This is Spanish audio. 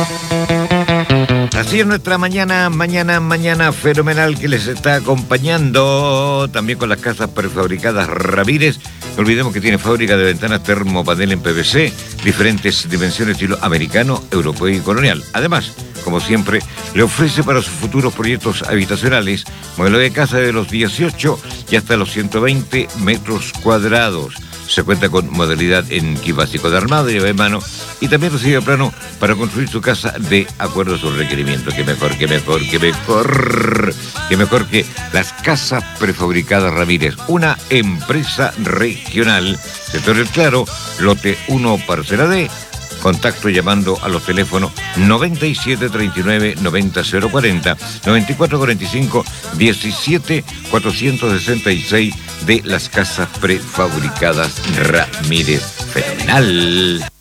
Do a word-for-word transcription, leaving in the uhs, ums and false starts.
Así es nuestra mañana, mañana, mañana fenomenal que les está acompañando, también con las casas prefabricadas Ramírez. No olvidemos que tiene fábrica de ventanas termopanel en P V C, diferentes dimensiones estilo americano, europeo y colonial. Además, como siempre, le ofrece para sus futuros proyectos habitacionales modelo de casa de los dieciocho y hasta los ciento veinte metros cuadrados. Se cuenta con modalidad en kit básico de armado, llave en mano, y también recibe plano para construir su casa de acuerdo a sus requerimientos. Que mejor, que mejor, que mejor, que mejor que las casas prefabricadas Ramírez, una empresa regional. Sector El Claro, lote uno, parcela D. Contacto llamando a los teléfonos noventa y siete treinta y nueve noventa cero cuarenta, noventa y cuatro cuarenta y cinco diecisiete cuatrocientos sesenta y seis de las casas prefabricadas Ramírez. Fenomenal.